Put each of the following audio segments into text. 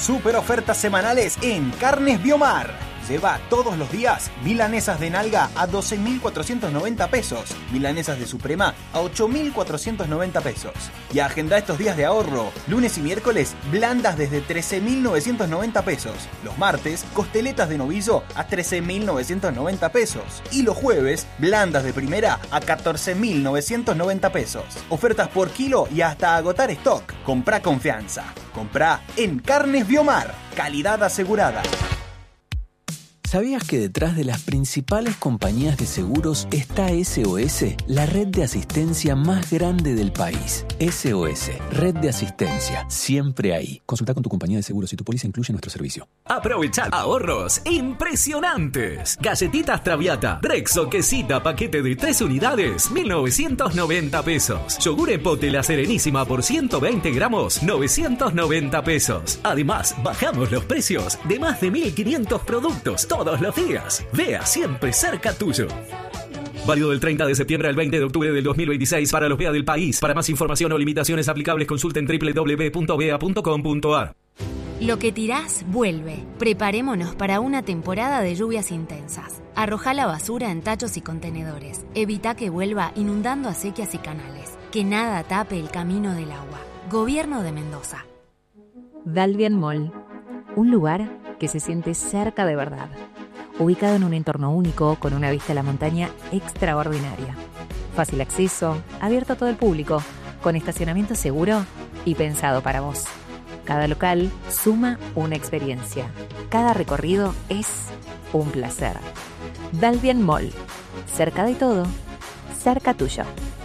Super ofertas semanales en Carnes Biomar. Lleva todos los días milanesas de nalga a 12.490 pesos, milanesas de suprema a 8.490 pesos. Y agenda estos días de ahorro. Lunes y miércoles, blandas desde 13.990 pesos. Los martes, costeletas de novillo a 13.990 pesos. Y los jueves, blandas de primera a 14.990 pesos. Ofertas por kilo y hasta agotar stock. Comprá confianza. Comprá en Carnes Biomar. Calidad asegurada. ¿Sabías que detrás de las principales compañías de seguros está SOS, la red de asistencia más grande del país? SOS, red de asistencia, siempre ahí. Consulta con tu compañía de seguros si tu póliza incluye nuestro servicio. Aprovechad ahorros impresionantes. Galletitas Traviata, Rexo quesita paquete de 3 unidades, 1.990 pesos. Yogur Epote La Serenísima por 120 gramos, 990 pesos. Además, bajamos los precios de más de 1.500 productos todos los días. Vea siempre cerca tuyo. Válido del 30 de septiembre al 20 de octubre del 2026 para los BEA del país. Para más información o limitaciones aplicables consulten www.bea.com.ar. Lo que tirás, vuelve. Preparémonos para una temporada de lluvias intensas. Arrojá la basura en tachos y contenedores. Evita que vuelva inundando acequias y canales. Que nada tape el camino del agua. Gobierno de Mendoza. Dalvian Mall. Un lugar que se siente cerca de verdad. Ubicado en un entorno único, con una vista a la montaña extraordinaria. Fácil acceso, abierto a todo el público, con estacionamiento seguro y pensado para vos. Cada local suma una experiencia. Cada recorrido es un placer. Dalvian Mall. Cerca de todo, cerca tuyo.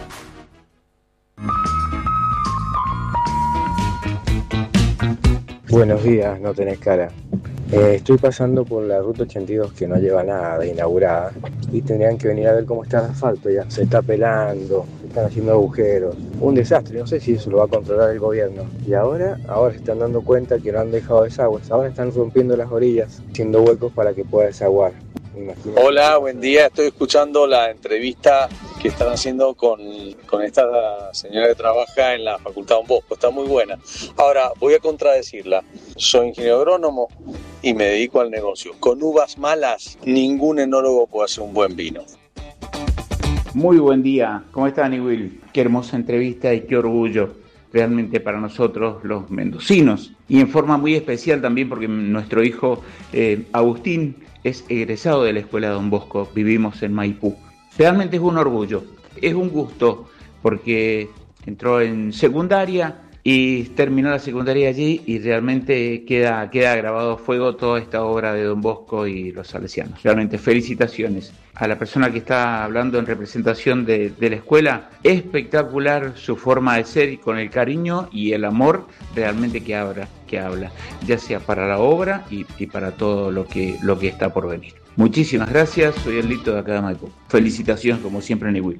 Buenos días, no tenés cara. Estoy pasando por la ruta 82 que no lleva nada de inaugurada y tendrían que venir a ver cómo está el asfalto ya. Se está pelando, se están haciendo agujeros. Un desastre, no sé si eso lo va a controlar el gobierno. Y ahora se están dando cuenta que no han dejado desagües. Ahora están rompiendo las orillas, haciendo huecos para que pueda desaguar. Hola, buen día. Estoy escuchando la entrevista que están haciendo con esta señora que trabaja en la Facultad Don Bosco. Está muy buena. Ahora, voy a contradecirla. Soy ingeniero agrónomo y me dedico al negocio. Con uvas malas, ningún enólogo puede hacer un buen vino. Muy buen día. ¿Cómo están, Will? Qué hermosa entrevista y qué orgullo realmente para nosotros los mendocinos. Y en forma muy especial también porque nuestro hijo Agustín es egresado de la Escuela Don Bosco. Vivimos en Maipú. Realmente es un orgullo, es un gusto, porque entró en secundaria y terminó la secundaria allí y realmente queda grabado a fuego toda esta obra de Don Bosco y los salesianos. Realmente felicitaciones a la persona que está hablando en representación de la escuela. Espectacular su forma de ser y con el cariño y el amor realmente que habla, ya sea para la obra y para todo lo que está por venir. Muchísimas gracias, soy el Lito de acá de Maipú. Felicitaciones como siempre, Niwil.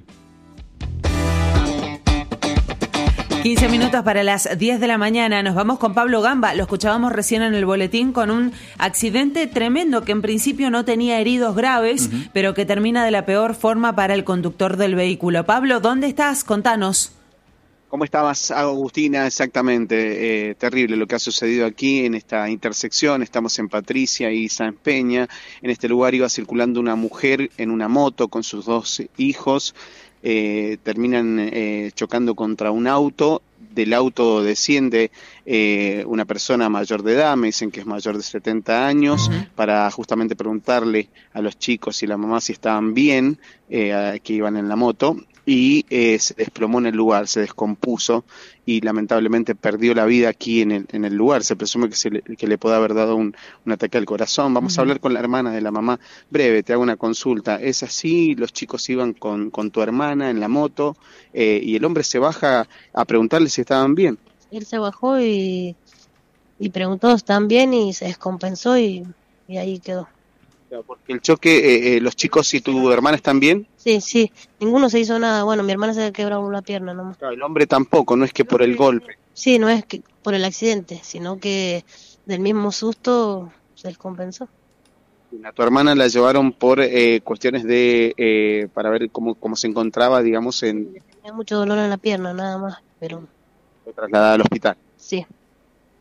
15 minutos para las 10 de la mañana. Nos vamos con Pablo Gamba. Lo escuchábamos recién en el boletín con un accidente tremendo que en principio no tenía heridos graves, pero que termina de la peor forma para el conductor del vehículo. Pablo, ¿dónde estás? Contanos. ¿Cómo estabas, Agustina? Exactamente, terrible lo que ha sucedido aquí en esta intersección. Estamos en Patricia y San Peña. En este lugar iba circulando una mujer en una moto con sus 2 hijos. Terminan chocando contra un auto. Del auto desciende una persona mayor de edad, me dicen que es mayor de 70 años, para justamente preguntarle a los chicos y la mamá si estaban bien, que iban en la moto. Y se desplomó en el lugar, se descompuso y lamentablemente perdió la vida aquí en el lugar. Se presume que le puede haber dado un ataque al corazón. Vamos a hablar con la hermana de la mamá. Breve, te hago una consulta. ¿Es así? ¿Los chicos iban con tu hermana en la moto y el hombre se baja a preguntarle si estaban bien? Él se bajó y preguntó si estaban bien y se descompensó y ahí quedó. Porque el choque, los chicos y tu hermana están bien. Sí, ninguno se hizo nada. Bueno, mi hermana se quebró la pierna nomás. Claro, el hombre tampoco, no es que por el golpe. Sí, no es que por el accidente, sino que del mismo susto se descompensó. A tu hermana la llevaron por cuestiones de para ver cómo se encontraba, digamos, Tenía mucho dolor en la pierna, nada más, pero... Fue trasladada al hospital. Sí.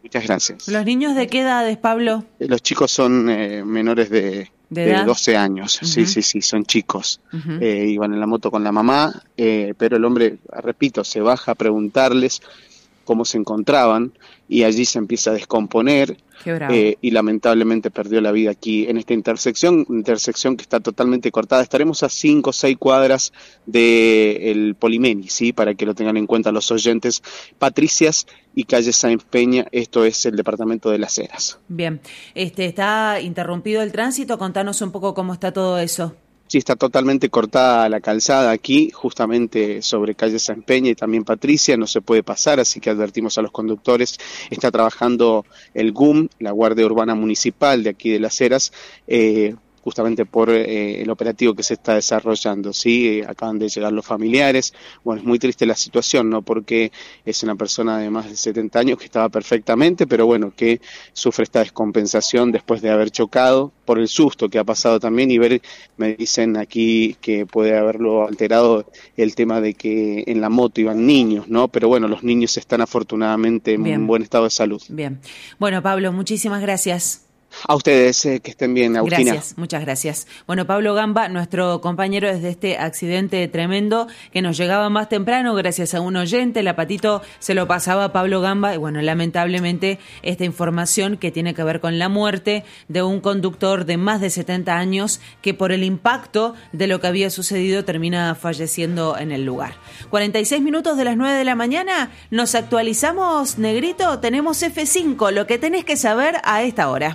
Muchas gracias. ¿Los niños de qué edades, Pablo? Los chicos son menores de 12 años. Uh-huh. Sí, son chicos. Uh-huh. Iban en la moto con la mamá, pero el hombre, repito, se baja a preguntarles cómo se encontraban y allí se empieza a descomponer. Y lamentablemente perdió la vida aquí en esta intersección que está totalmente cortada. Estaremos a 5 o 6 cuadras del Polimeni, ¿sí? Para que lo tengan en cuenta los oyentes. Patricias y calle Sáenz Peña, esto es el departamento de Las Heras. Bien, ¿está interrumpido el tránsito? Contanos un poco cómo está todo eso. Sí, está totalmente cortada la calzada aquí, justamente sobre calle Sáenz Peña y también Patricia, no se puede pasar, así que advertimos a los conductores. Está trabajando el GUM, la Guardia Urbana Municipal de aquí de Las Heras, justamente por el operativo que se está desarrollando, ¿sí? Acaban de llegar los familiares. Bueno, es muy triste la situación, ¿no? Porque es una persona de más de 70 años que estaba perfectamente, pero bueno, que sufre esta descompensación después de haber chocado, por el susto que ha pasado también, y me dicen aquí que puede haberlo alterado el tema de que en la moto iban niños, ¿no? Pero bueno, los niños están afortunadamente en buen estado de salud. Bien. Bueno, Pablo, muchísimas gracias. A ustedes, que estén bien, Agustina. Gracias, muchas gracias. Bueno, Pablo Gamba, nuestro compañero desde este accidente tremendo que nos llegaba más temprano gracias a un oyente, la Patito se lo pasaba a Pablo Gamba y bueno, lamentablemente esta información que tiene que ver con la muerte de un conductor de más de 70 años que por el impacto de lo que había sucedido termina falleciendo en el lugar. 46 minutos de las 9 de la mañana, nos actualizamos, Negrito, tenemos F5, lo que tenés que saber a esta hora.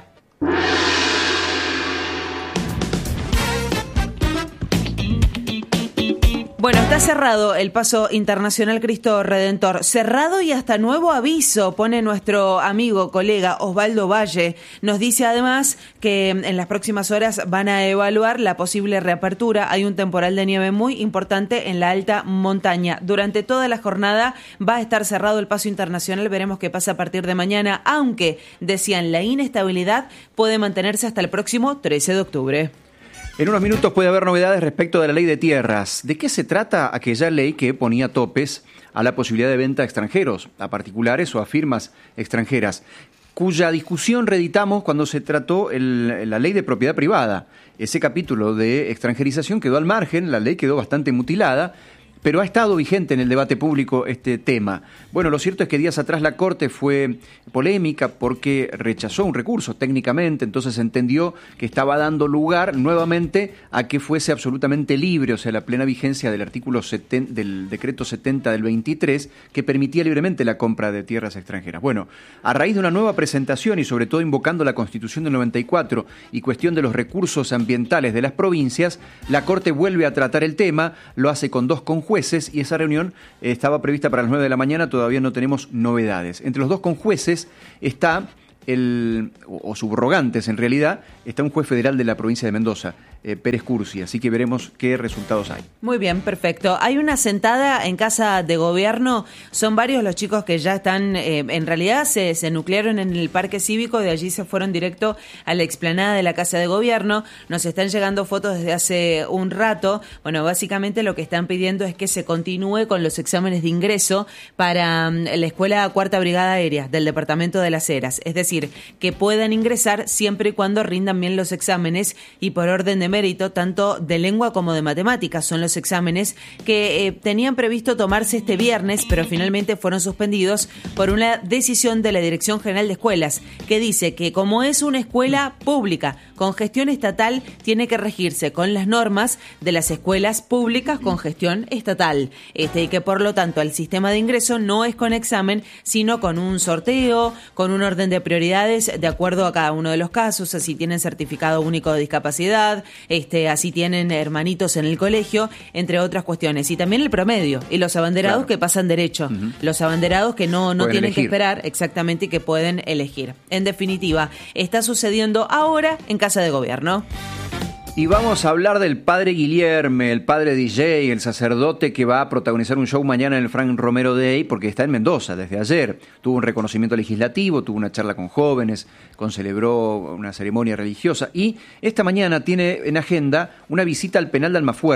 Bueno, está cerrado el paso internacional Cristo Redentor. Cerrado y hasta nuevo aviso, pone nuestro amigo, colega Osvaldo Valle. Nos dice además que en las próximas horas van a evaluar la posible reapertura. Hay un temporal de nieve muy importante en la alta montaña. Durante toda la jornada va a estar cerrado el paso internacional. Veremos qué pasa a partir de mañana, aunque, decían, la inestabilidad puede mantenerse hasta el próximo 13 de octubre. En unos minutos puede haber novedades respecto de la ley de tierras. ¿De qué se trata aquella ley que ponía topes a la posibilidad de venta a extranjeros, a particulares o a firmas extranjeras, cuya discusión reeditamos cuando se trató la ley de propiedad privada? Ese capítulo de extranjerización quedó al margen, la ley quedó bastante mutilada, pero ha estado vigente en el debate público este tema. Bueno, lo cierto es que días atrás la Corte fue polémica porque rechazó un recurso técnicamente, entonces entendió que estaba dando lugar nuevamente a que fuese absolutamente libre, o sea, la plena vigencia del artículo 70, del decreto 70 del 23, que permitía libremente la compra de tierras extranjeras. Bueno, a raíz de una nueva presentación y sobre todo invocando la Constitución del 94 y cuestión de los recursos ambientales de las provincias, la Corte vuelve a tratar el tema, lo hace con 2 conjueces, y esa reunión estaba prevista para las 9 de la mañana, todavía no tenemos novedades. Entre los 2 conjueces está o subrogantes en realidad, está un juez federal de la provincia de Mendoza, Pérez Cursi, así que veremos qué resultados hay. Muy bien, perfecto. Hay una sentada en Casa de Gobierno, son varios los chicos que ya están, en realidad se nuclearon en el Parque Cívico, de allí se fueron directo a la explanada de la Casa de Gobierno, nos están llegando fotos desde hace un rato. Bueno, básicamente lo que están pidiendo es que se continúe con los exámenes de ingreso para la Escuela Cuarta Brigada Aérea del Departamento de Las Heras, es decir, que puedan ingresar siempre y cuando rindan bien los exámenes y por orden de mérito, tanto de lengua como de matemáticas. Son los exámenes que tenían previsto tomarse este viernes, pero finalmente fueron suspendidos por una decisión de la Dirección General de Escuelas, que dice que como es una escuela pública con gestión estatal, tiene que regirse con las normas de las escuelas públicas con gestión estatal. Y que por lo tanto el sistema de ingreso no es con examen, sino con un sorteo, con un orden de prioridades de acuerdo a cada uno de los casos. Así tienen certificado único de discapacidad, así tienen hermanitos en el colegio, entre otras cuestiones. Y también el promedio y los abanderados, claro, que pasan derecho. Uh-huh. Los abanderados que no tienen elegir, que esperar, exactamente, y que pueden elegir. En definitiva, está sucediendo ahora en Casa de Gobierno. Y vamos a hablar del padre Guillerme, el padre DJ, el sacerdote que va a protagonizar un show mañana en el Frank Romero Day, porque está en Mendoza desde ayer. Tuvo un reconocimiento legislativo, tuvo una charla con jóvenes, celebró una ceremonia religiosa y esta mañana tiene en agenda una visita al penal de Almafuerte.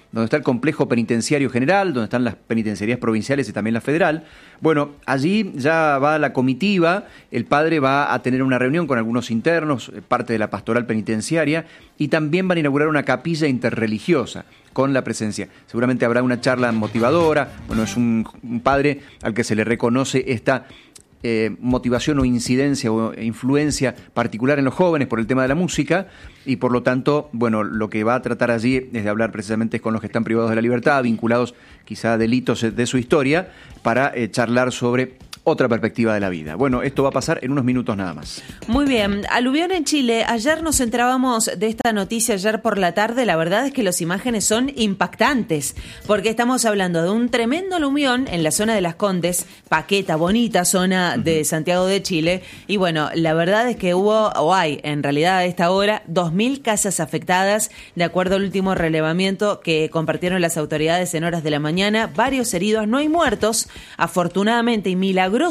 donde está el complejo penitenciario general, donde están las penitenciarías provinciales y también la federal. Bueno, allí ya va la comitiva, el padre va a tener una reunión con algunos internos, parte de la pastoral penitenciaria, y también van a inaugurar una capilla interreligiosa con la presencia. Seguramente habrá una charla motivadora. Bueno, es un padre al que se le reconoce esta motivación o incidencia o influencia particular en los jóvenes por el tema de la música, y por lo tanto, bueno, lo que va a tratar allí es de hablar precisamente con los que están privados de la libertad, vinculados quizá a delitos de su historia, para charlar sobre otra perspectiva de la vida. Bueno, esto va a pasar en unos minutos nada más. Muy bien. Aluvión en Chile. Ayer nos enterábamos de esta noticia, ayer por la tarde. La verdad es que las imágenes son impactantes, porque estamos hablando de un tremendo aluvión en la zona de Las Condes, Paqueta, bonita zona de Santiago de Chile. Y bueno, la verdad es que hay en realidad a esta hora 2.000 casas afectadas, de acuerdo al último relevamiento que compartieron las autoridades en horas de la mañana. Varios heridos, no hay muertos, afortunadamente y milagrosamente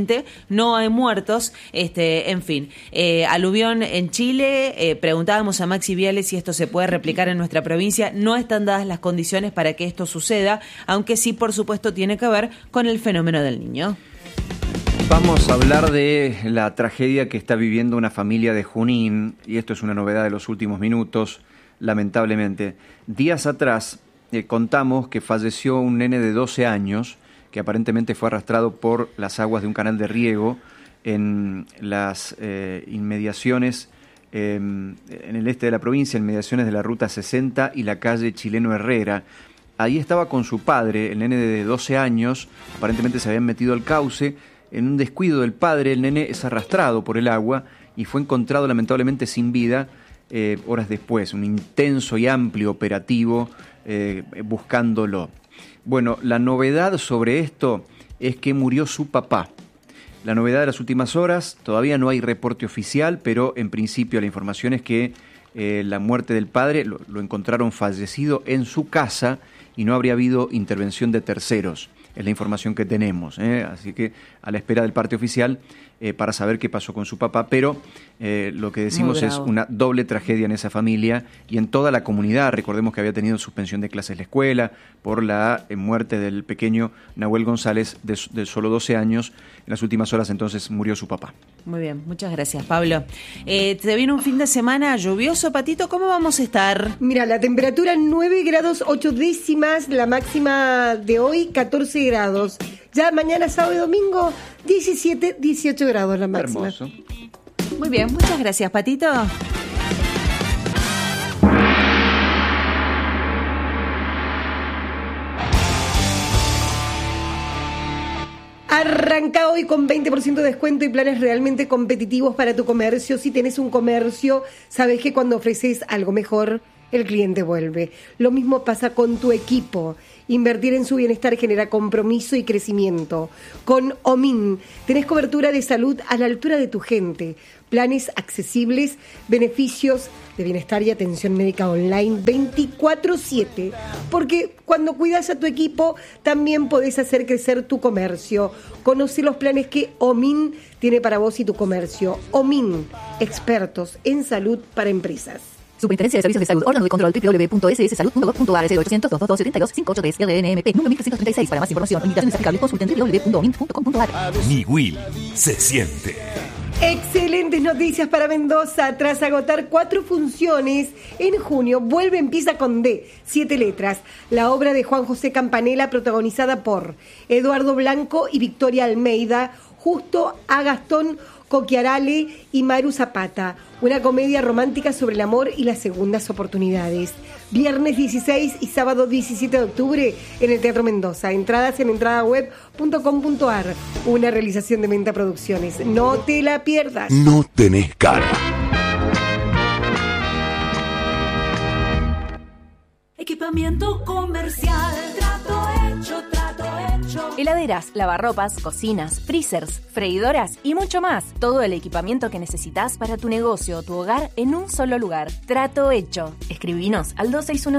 no hay muertos. En fin, aluvión en Chile. Preguntábamos a Maxi Viales si esto se puede replicar en nuestra provincia. No están dadas las condiciones para que esto suceda, aunque sí, por supuesto, tiene que ver con el fenómeno del Niño. Vamos a hablar de la tragedia que está viviendo una familia de Junín, y esto es una novedad de los últimos minutos, lamentablemente. Días atrás contamos que falleció un nene de 12 años que aparentemente fue arrastrado por las aguas de un canal de riego en las inmediaciones, en el este de la provincia, inmediaciones de la Ruta 60 y la calle Chileno Herrera. Ahí estaba con su padre, el nene de 12 años, aparentemente se habían metido al cauce. En un descuido del padre, el nene es arrastrado por el agua y fue encontrado lamentablemente sin vida horas después. Un intenso y amplio operativo buscándolo. Bueno, la novedad sobre esto es que murió su papá. La novedad de las últimas horas, todavía no hay reporte oficial, pero en principio la información es que la muerte del padre lo encontraron fallecido en su casa y no habría habido intervención de terceros. Es la información que tenemos, así que a la espera del parte oficial para saber qué pasó con su papá, pero lo que decimos es una doble tragedia en esa familia y en toda la comunidad. Recordemos que había tenido suspensión de clases la escuela por la muerte del pequeño Nahuel González de solo 12 años. En las últimas horas entonces murió su papá. Muy bien, muchas gracias, Pablo. Te viene un fin de semana lluvioso, Patito, ¿cómo vamos a estar? Mira, la temperatura 9 grados 8 décimas, la máxima de hoy 14 grados. Ya mañana, sábado y domingo, 17, 18 grados la máxima. Hermoso. Muy bien, muchas gracias, Patito. Arranca hoy con 20% de descuento y planes realmente competitivos para tu comercio. Si tenés un comercio, sabes que cuando ofreces algo mejor, el cliente vuelve. Lo mismo pasa con tu equipo. Invertir en su bienestar genera compromiso y crecimiento. Con OMIN tenés cobertura de salud a la altura de tu gente. Planes accesibles, beneficios de bienestar y atención médica online 24/7. Porque cuando cuidas a tu equipo, también podés hacer crecer tu comercio. Conoce los planes que OMIN tiene para vos y tu comercio. OMIN, expertos en salud para empresas. Superintendencia de Servicios de Salud. Órgano de control www.sssalud.gov.ar 0800-222-72-583 RNMP número 1336. Para más información o invitaciones aplicables consulten www.omin.com.ar. Mi Will se siente. Excelentes noticias para Mendoza. Tras agotar 4 funciones, en junio vuelve Empieza con D, 7 letras. La obra de Juan José Campanella, protagonizada por Eduardo Blanco y Victoria Almeida, justo a Gastón Coquiarale y Maru Zapata. Una comedia romántica sobre el amor y las segundas oportunidades. Viernes 16 y sábado 17 de octubre en el Teatro Mendoza. Entradas en entradaweb.com.ar. Una realización de Menta Producciones. No te la pierdas. No tenés cara. Equipamiento comercial, trato hecho, trato hecho. Heladeras, lavarropas, cocinas, freezers, freidoras y mucho más. Todo el equipamiento que necesitas para tu negocio o tu hogar en un solo lugar. Trato hecho. Escribinos al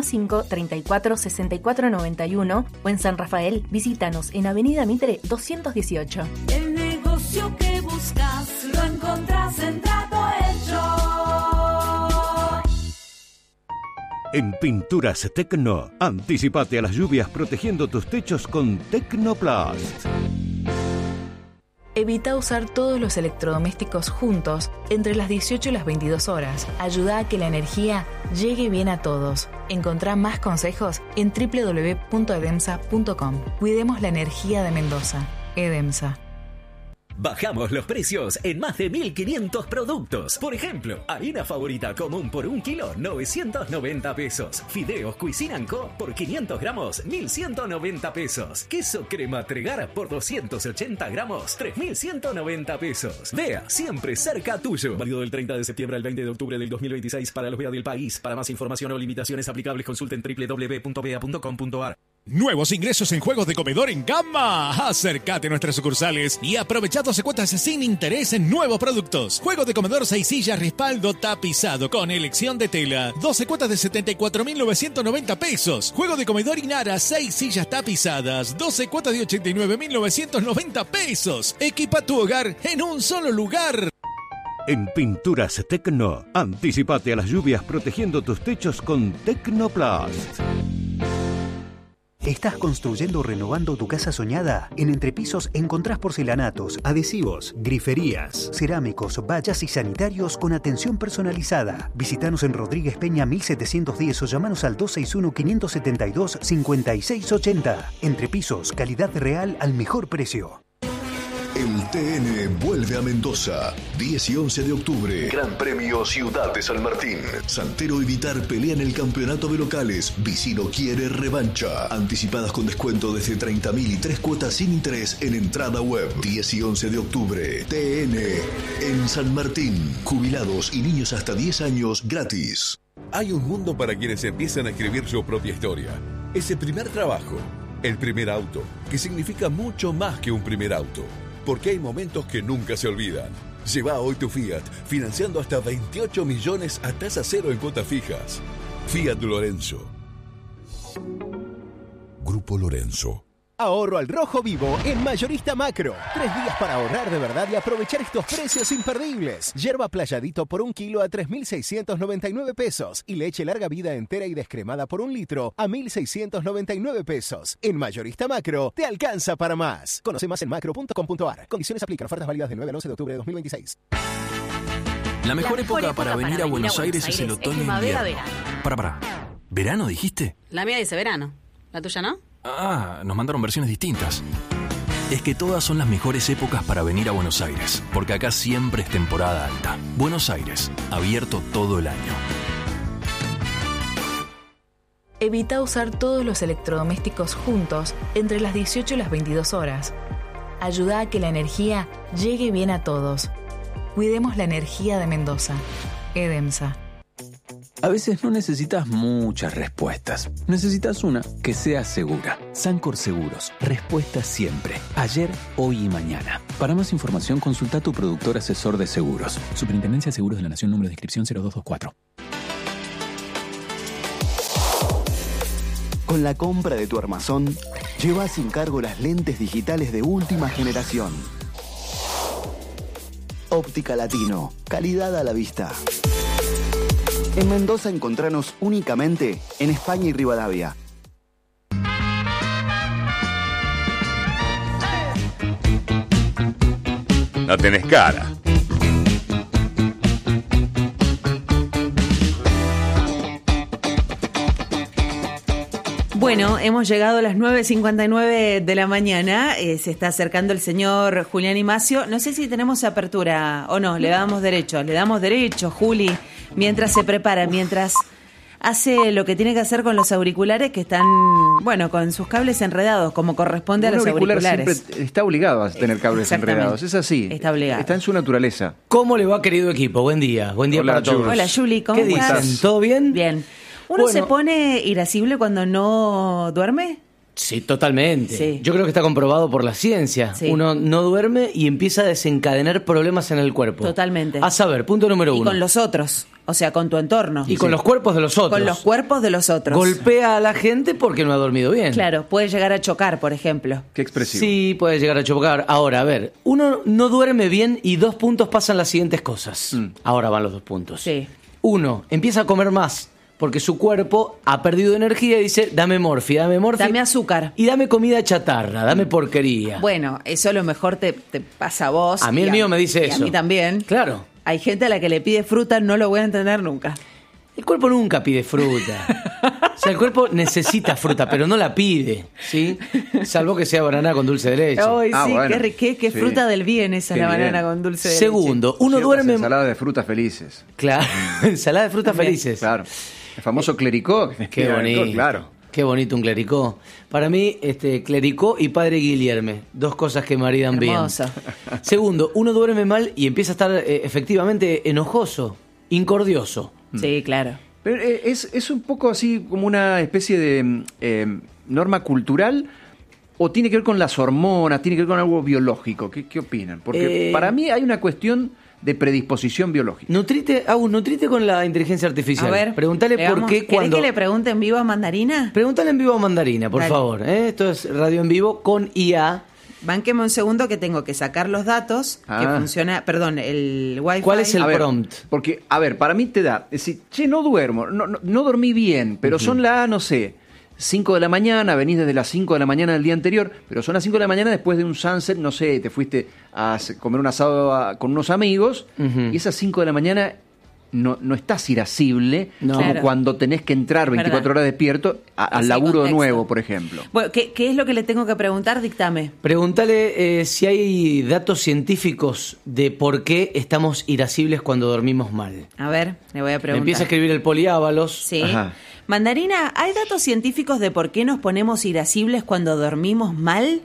2615-346491 o en San Rafael, visítanos en Avenida Mitre 218. El negocio que buscas lo encontrás en Trato Hecho. En Pinturas Tecno, anticipate a las lluvias protegiendo tus techos con Tecnoplast. Evita usar todos los electrodomésticos juntos entre las 18 y las 22 horas. Ayuda a que la energía llegue bien a todos. Encontrá más consejos en www.edemsa.com. Cuidemos la energía de Mendoza. Edemsa. Bajamos los precios en más de 1.500 productos. Por ejemplo, harina favorita común por 1 kilo, 990 pesos. Fideos Cuisine & Co. por 500 gramos, 1.190 pesos. Queso crema Tregar por 280 gramos, 3.190 pesos. Vea, siempre cerca tuyo. Válido del 30 de septiembre al 20 de octubre del 2026 para los VEA del país. Para más información o limitaciones aplicables, consulten www.vea.com.ar. Nuevos ingresos en juegos de comedor en Gamma. Acércate a nuestras sucursales y aprovecha 12 cuotas sin interés en nuevos productos. Juego de comedor 6 sillas, respaldo tapizado con elección de tela. 12 cuotas de 74.990 pesos. Juego de comedor Inara, 6 sillas tapizadas. 12 cuotas de 89.990 pesos. Equipa tu hogar en un solo lugar. En Pinturas Tecno, anticipate a las lluvias protegiendo tus techos con Tecnoplast. ¿Estás construyendo o renovando tu casa soñada? En Entrepisos encontrás porcelanatos, adhesivos, griferías, cerámicos, vallas y sanitarios con atención personalizada. Visítanos en Rodríguez Peña 1710 o llamanos al 261-572-5680. Entrepisos, calidad real al mejor precio. El TN vuelve a Mendoza, 10 y 11 de octubre. Gran Premio Ciudad de San Martín. Santero y Vitar pelean el campeonato de locales. Vicino quiere revancha. Anticipadas con descuento desde 30.000 y 3 cuotas sin interés en entrada web. 10 y 11 de octubre. TN en San Martín. Jubilados y niños hasta 10 años gratis. Hay un mundo para quienes empiezan a escribir su propia historia. Ese primer trabajo, el primer auto, que significa mucho más que un primer auto. Porque hay momentos que nunca se olvidan. Lleva hoy tu Fiat, financiando hasta 28 millones a tasa cero en cuotas fijas. Fiat Lorenzo. Grupo Lorenzo. Ahorro al rojo vivo en Mayorista Macro. 3 días para ahorrar de verdad y aprovechar estos precios imperdibles. Yerba Playadito por 1 kilo a 3.699 pesos. Y leche larga vida entera y descremada por 1 litro a 1.699 pesos. En Mayorista Macro te alcanza para más. Conoce más en macro.com.ar. Condiciones aplican. Ofertas válidas del 9 al 11 de octubre de 2026. La mejor época para venir a Buenos Aires es el otoño e invierno. Para. ¿Verano dijiste? La mía dice verano. ¿La tuya no? Ah, nos mandaron versiones distintas. Es que todas son las mejores épocas para venir a Buenos Aires, porque acá siempre es temporada alta. Buenos Aires, abierto todo el año. Evita usar todos los electrodomésticos juntos entre las 18 y las 22 horas. Ayuda a que la energía llegue bien a todos. Cuidemos la energía de Mendoza. Edemsa. A veces no necesitas muchas respuestas. Necesitas una que sea segura. Sancor Seguros. Respuesta siempre. Ayer, hoy y mañana. Para más información, consulta a tu productor asesor de seguros. Superintendencia de Seguros de la Nación, número de inscripción 0224. Con la compra de tu armazón, lleva sin cargo las lentes digitales de última generación. Óptica Latino. Calidad a la vista. En Mendoza encontranos únicamente en España y Rivadavia. No tenés cara. Bueno, hemos llegado a las 9:59 de la mañana. Se está acercando el señor Julián Imacio. No sé si tenemos apertura o no. Le damos derecho, Juli. Mientras se prepara, mientras hace lo que tiene que hacer con los auriculares que están, bueno, con sus cables enredados, como corresponde a los auriculares. Siempre está obligado a tener cables enredados. Es así. Está obligado. Está en su naturaleza. ¿Cómo le va, querido equipo? Buen día. Buen día Hola, para todos. Jules. Hola, Juli, ¿cómo estás? Dicen? ¿Todo bien? Bien. ¿Uno se pone irascible cuando no duerme? Sí, totalmente. Sí. Yo creo que está comprobado por la ciencia. Sí. Uno no duerme y empieza a desencadenar problemas en el cuerpo. Totalmente. A saber, punto número 1. Y con los otros, o sea, con tu entorno. Y con los cuerpos de los otros. Con los cuerpos de los otros. Golpea a la gente porque no ha dormido bien. Claro, puede llegar a chocar, por ejemplo. Qué expresivo. Sí, puede llegar a chocar. Ahora, a ver, uno no duerme bien y 2 puntos pasan las siguientes cosas. Ahora van los 2 puntos. Sí. 1, empieza a comer más. porque su cuerpo ha perdido energía y dice, dame morfina, dame azúcar. Y dame comida chatarra, dame porquería. Bueno, eso a lo mejor te pasa a vos. A mí el mío me dice eso. Y a mí también. Claro. Hay gente a la que le pide fruta, no lo voy a entender nunca. El cuerpo nunca pide fruta. O sea, el cuerpo necesita fruta, pero no la pide, ¿sí? Salvo que sea banana con dulce de leche. Ay, sí, bueno. Qué fruta del bien esa, la banana con dulce de leche. Segundo, uno duerme... Ensalada de frutas felices. Claro, ensalada de frutas felices. Claro. El famoso clericó. Qué bonito. Claro. Qué bonito un clericó. Para mí, clericó y padre Guillerme. Dos cosas que maridan Hermoso. bien. Segundo, uno duerme mal y empieza a estar efectivamente enojoso, incordioso. Sí, claro. Pero es un poco así como una especie de norma cultural, o tiene que ver con las hormonas, tiene que ver con algo biológico. ¿Qué opinan? Porque para mí hay una cuestión de predisposición biológica. Nutrite con la inteligencia artificial. A ver, pregúntale por qué cuando... ¿Querés que le pregunte en vivo a Mandarina? Pregúntale en vivo a Mandarina, por favor. Esto es radio en vivo con IA. Bánqueme un segundo que tengo que sacar los datos, que funciona, perdón, el Wi-Fi. ¿Cuál es el prompt? Porque, a ver, para mí te da, es decir, no duermo, no dormí bien, pero son las, no sé, 5 de la mañana, venís desde las 5 de la mañana del día anterior, pero son las 5 de la mañana después de un sunset, no sé, te fuiste a comer un asado con unos amigos, y esas 5 de la mañana no estás irascible, como cuando tenés que entrar 24 horas despierto al laburo nuevo, por ejemplo. Bueno, ¿qué es lo que le tengo que preguntar? Dictame. Pregúntale si hay datos científicos de por qué estamos irascibles cuando dormimos mal. A ver, le voy a preguntar. Empieza a escribir el poliábalos. Sí. Ajá. Mandarina, ¿hay datos científicos de por qué nos ponemos irascibles cuando dormimos mal?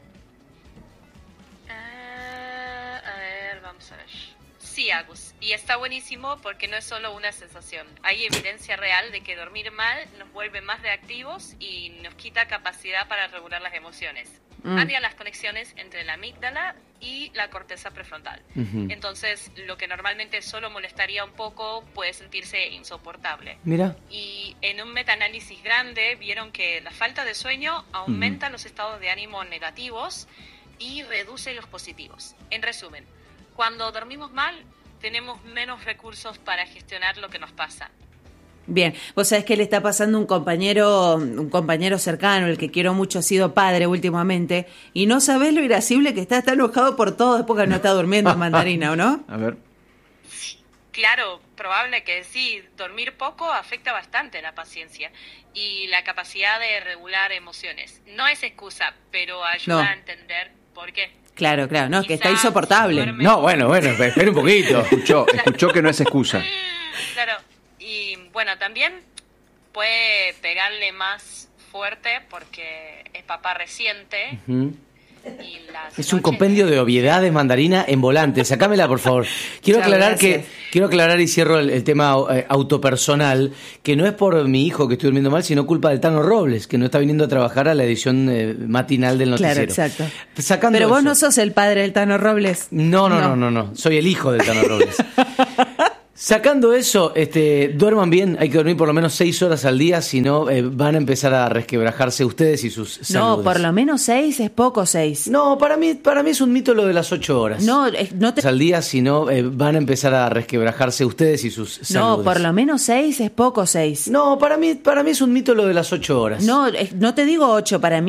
A ver, vamos a ver. Sí, Agus. Y está buenísimo porque no es solo una sensación. Hay evidencia real de que dormir mal nos vuelve más reactivos y nos quita capacidad para regular las emociones. Cambia las conexiones entre la amígdala y la corteza prefrontal. Entonces, lo que normalmente solo molestaría un poco puede sentirse insoportable. Mira. Y en un metaanálisis grande vieron que la falta de sueño aumenta los estados de ánimo negativos y reduce los positivos. En resumen, cuando dormimos mal, tenemos menos recursos para gestionar lo que nos pasa. Bien, vos sabés que le está pasando un compañero cercano, el que quiero mucho, ha sido padre últimamente, y no sabés lo irascible que está enojado por todo después que no está durmiendo, Mandarina, ¿o no? A ver. Claro, probable que sí, dormir poco afecta bastante la paciencia y la capacidad de regular emociones. No es excusa, pero ayuda a entender por qué. Claro, no, que está insoportable. No, bueno, espera un poquito. Escuchó que no es excusa. Claro, y bueno, también puede pegarle más fuerte porque es papá reciente. Es un compendio de obviedades, Mandarina, en volante. Sacámela, por favor. Quiero aclarar y cierro el tema autopersonal, que no es por mi hijo que estoy durmiendo mal, sino culpa del Tano Robles, que no está viniendo a trabajar a la edición matinal del noticiero. Claro, exacto. Pero vos no sos el padre del Tano Robles. No. Soy el hijo del Tano Robles. Sacando eso, duerman bien, hay que dormir por lo menos 6 horas al día, si no van a empezar a resquebrajarse ustedes y sus saludes. No, por lo menos 6 es poco 6. No, para mí es un mito lo de las 8 horas. No te... al día, si no van a empezar a resquebrajarse ustedes y sus saludes. No, por lo menos 6 es poco 6. No, para mí es un mito lo de las 8 horas. No te digo 8, para mí